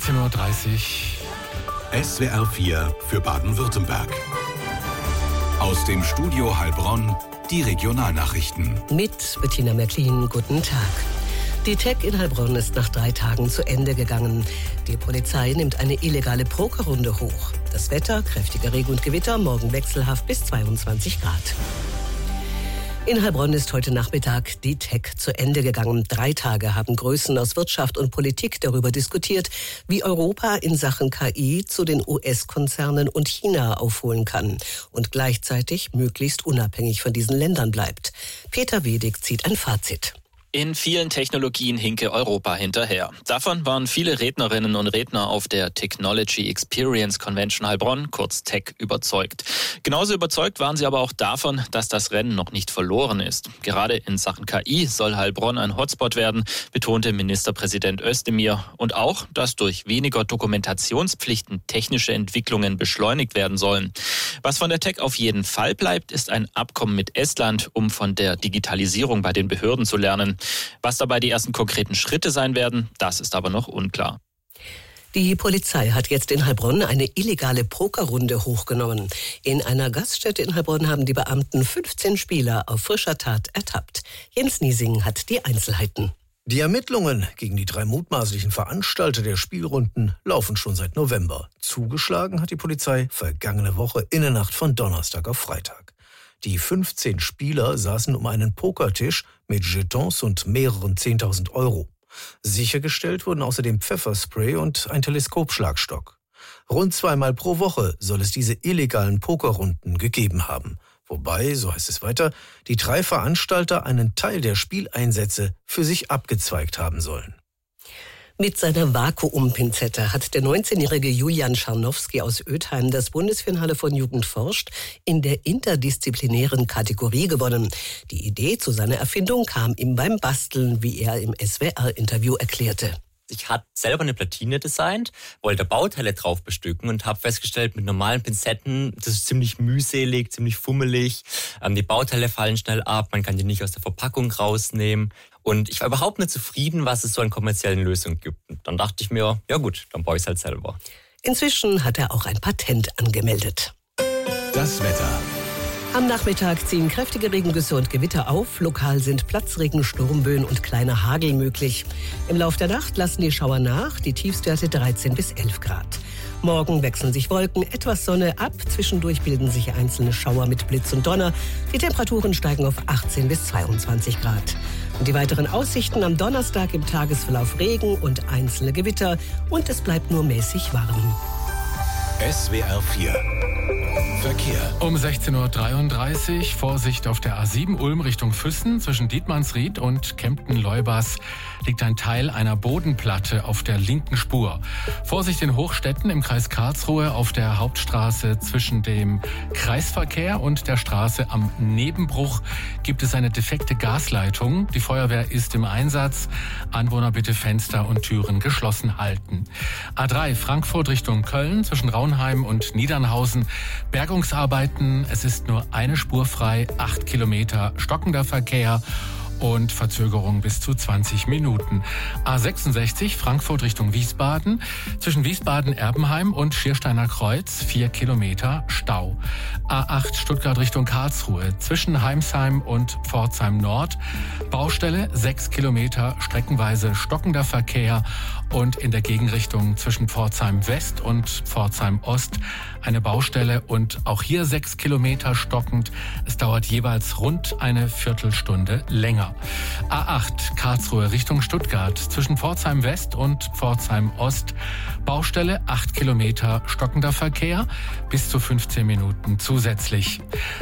10:30 Uhr. SWR 4 für Baden-Württemberg. Aus dem Studio Heilbronn die Regionalnachrichten. Mit Bettina Merklin, guten Tag. Die TEC in Heilbronn ist nach 3 Tagen zu Ende gegangen. Die Polizei nimmt eine illegale Pokerrunde hoch. Das Wetter, kräftiger Regen und Gewitter, morgen wechselhaft bis 22 Grad. In Heilbronn ist heute Nachmittag die TEC zu Ende gegangen. 3 Tage haben Größen aus Wirtschaft und Politik darüber diskutiert, wie Europa in Sachen KI zu den US-Konzernen und China aufholen kann und gleichzeitig möglichst unabhängig von diesen Ländern bleibt. Peter Wedig zieht ein Fazit. In vielen Technologien hinke Europa hinterher. Davon waren viele Rednerinnen und Redner auf der Technology Experience Convention Heilbronn, kurz TEC, überzeugt. Genauso überzeugt waren sie aber auch davon, dass das Rennen noch nicht verloren ist. Gerade in Sachen KI soll Heilbronn ein Hotspot werden, betonte Ministerpräsident Özdemir. Und auch, dass durch weniger Dokumentationspflichten technische Entwicklungen beschleunigt werden sollen. Was von der TEC auf jeden Fall bleibt, ist ein Abkommen mit Estland, um von der Digitalisierung bei den Behörden zu lernen. Was dabei die ersten konkreten Schritte sein werden, das ist aber noch unklar. Die Polizei hat jetzt in Heilbronn eine illegale Pokerrunde hochgenommen. In einer Gaststätte in Heilbronn haben die Beamten 15 Spieler auf frischer Tat ertappt. Jens Niesing hat die Einzelheiten. Die Ermittlungen gegen die 3 mutmaßlichen Veranstalter der Spielrunden laufen schon seit November. Zugeschlagen hat die Polizei vergangene Woche in der Nacht von Donnerstag auf Freitag. Die 15 Spieler saßen um einen Pokertisch mit Jetons und mehreren 10.000 Euro. Sichergestellt wurden außerdem Pfefferspray und ein Teleskopschlagstock. Rund 2-mal pro Woche soll es diese illegalen Pokerrunden gegeben haben. Wobei, so heißt es weiter, die 3 Veranstalter einen Teil der Spieleinsätze für sich abgezweigt haben sollen. Mit seiner Vakuumpinzette hat der 19-jährige Julian Scharnowski aus Ötheim das Bundesfinale von Jugend forscht in der interdisziplinären Kategorie gewonnen. Die Idee zu seiner Erfindung kam ihm beim Basteln, wie er im SWR-Interview erklärte. Ich habe selber eine Platine designt, wollte Bauteile drauf bestücken und habe festgestellt, mit normalen Pinzetten, das ist ziemlich mühselig, ziemlich fummelig. Die Bauteile fallen schnell ab, man kann die nicht aus der Verpackung rausnehmen. Und ich war überhaupt nicht zufrieden, was es so an kommerziellen Lösungen gibt. Und dann dachte ich mir, ja gut, dann baue ich es halt selber. Inzwischen hat er auch ein Patent angemeldet. Das Wetter. Am Nachmittag ziehen kräftige Regengüsse und Gewitter auf. Lokal sind Platzregen, Sturmböen und kleiner Hagel möglich. Im Lauf der Nacht lassen die Schauer nach, die Tiefstwerte 13 bis 11 Grad. Morgen wechseln sich Wolken, etwas Sonne ab. Zwischendurch bilden sich einzelne Schauer mit Blitz und Donner. Die Temperaturen steigen auf 18 bis 22 Grad. Und die weiteren Aussichten: am Donnerstag im Tagesverlauf Regen und einzelne Gewitter. Und es bleibt nur mäßig warm. SWR 4 Verkehr. Um 16:33 Uhr Vorsicht auf der A7 Ulm Richtung Füssen. Zwischen Dietmannsried und Kempten-Leubers liegt ein Teil einer Bodenplatte auf der linken Spur. Vorsicht in Hochstetten im Kreis Karlsruhe auf der Hauptstraße zwischen dem Kreisverkehr und der Straße am Nebenbruch gibt es eine defekte Gasleitung. Die Feuerwehr ist im Einsatz. Anwohner bitte Fenster und Türen geschlossen halten. A3 Frankfurt Richtung Köln zwischen Raunheim und Niedernhausen. Bergungsarbeiten, es ist nur eine Spur frei, 8 Kilometer stockender Verkehr und Verzögerung bis zu 20 Minuten. A66 Frankfurt Richtung Wiesbaden, zwischen Wiesbaden-Erbenheim und Schiersteiner Kreuz 4 Kilometer Stau. A8 Stuttgart Richtung Karlsruhe, zwischen Heimsheim und Pforzheim Nord, Baustelle 6 Kilometer streckenweise stockender Verkehr und in der Gegenrichtung zwischen Pforzheim West und Pforzheim Ost eine Baustelle und auch hier 6 Kilometer stockend. Es dauert jeweils rund eine Viertelstunde länger. A8 Karlsruhe Richtung Stuttgart zwischen Pforzheim West und Pforzheim Ost. Baustelle 8 Kilometer stockender Verkehr bis zu 15 Minuten zusätzlich.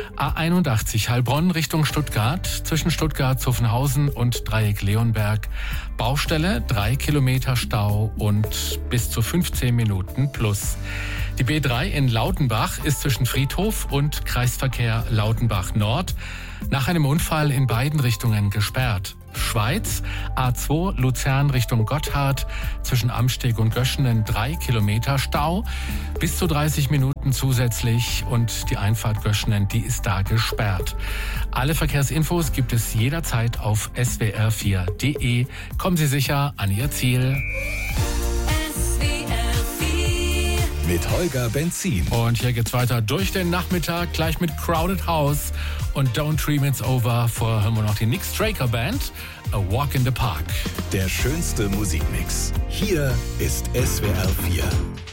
A81 Heilbronn Richtung Stuttgart zwischen Stuttgart-Zuffenhausen und Dreieck Leonberg. Baustelle 3 Kilometer Stau und bis zu 15 Minuten plus. Die B3 in Lautenbach ist zwischen Friedhof und Kreisverkehr Lautenbach Nord nach einem Unfall in beiden Richtungen gesperrt. Schweiz, A2 Luzern Richtung Gotthard, zwischen Amsteg und Göschenen 3 Kilometer Stau, bis zu 30 Minuten zusätzlich und die Einfahrt Göschenen, die ist da gesperrt. Alle Verkehrsinfos gibt es jederzeit auf swr4.de. Kommen Sie sicher an Ihr Ziel. SWR mit Holger Benzin. Und hier geht's weiter durch den Nachmittag, gleich mit Crowded House und Don't Dream It's Over. Vorher hören wir noch die Nick Straker Band, A Walk in the Park. Der schönste Musikmix. Hier ist SWR 4.